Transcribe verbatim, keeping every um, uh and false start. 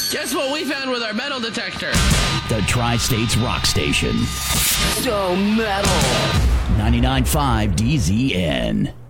Guess what we found with our metal detector? The Tri-States Rock Station. So metal. ninety-nine point five D Z N.